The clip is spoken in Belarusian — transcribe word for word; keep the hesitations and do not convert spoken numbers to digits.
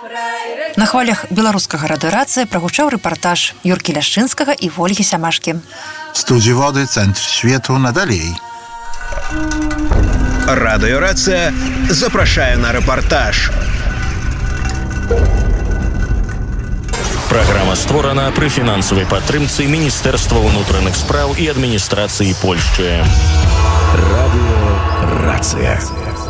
На хвалях беларускага радыёрацыя прагучаў рэпартаж Юркі Ляшчынскага і Вольгі Сямашкі. Студzi Wody, Centr Światu, надалей. Радыёрацыя запрашае на рэпартаж. Праграма створана пры фінансавай падтрымцы Міністэрства ўнутраных спраў і адміністрацыі Польшчы. Радыёрацыя.